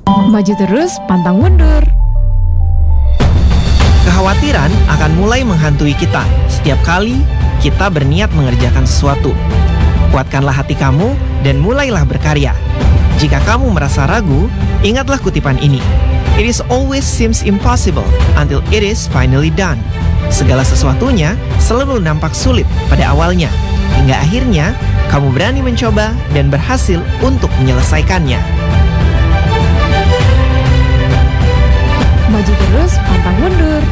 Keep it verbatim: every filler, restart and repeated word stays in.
Maju terus, pantang mundur. Kekhawatiran akan mulai menghantui kita setiap kali kita berniat mengerjakan sesuatu. Kuatkanlah hati kamu dan mulailah berkarya. Jika kamu merasa ragu, ingatlah kutipan ini. It is always seems impossible until it is finally done. Segala sesuatunya selalu nampak sulit pada awalnya, hingga akhirnya kamu berani mencoba dan berhasil untuk menyelesaikannya. Maju terus,